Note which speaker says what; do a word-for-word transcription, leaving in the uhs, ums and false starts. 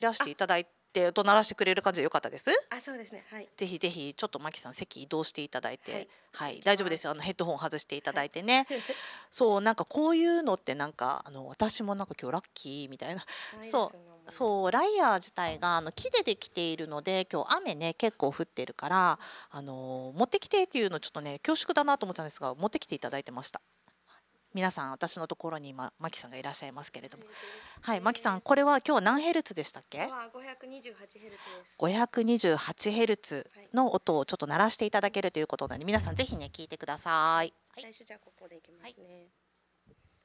Speaker 1: らしていただいて怒鳴らしてくれる感じでよかったです。
Speaker 2: あ、そうですね。はい。
Speaker 1: ぜひぜひちょっとマキさん席移動していただいて、
Speaker 2: はい、
Speaker 1: はい、
Speaker 2: 行き
Speaker 1: 大丈夫ですよ。あ
Speaker 2: ます。
Speaker 1: のヘッドホン外していた
Speaker 2: はい。
Speaker 1: だいてね。そうなんかこういうのってなんかあの私もなんか今日ラッキーみたいな。そ
Speaker 2: ないですよね。
Speaker 1: うそうライヤー自体があの木でできているので今日雨ね結構降ってるからあの持ってきてっていうのちょっとね恐縮だなと思ったんですが持ってきていただいてました。皆さん私のところに今マキさんがいらっしゃいますけれども、はい、マキさんこれは今日何ヘルツでしたっけ？
Speaker 2: 今日はごひゃくにじゅうはちヘルツです。
Speaker 1: ごひゃくにじゅうはちヘルツの音をちょっと鳴らしていただけるということなので皆さんぜひね聞いてください。はい、
Speaker 2: 最初じゃあここでいきますね。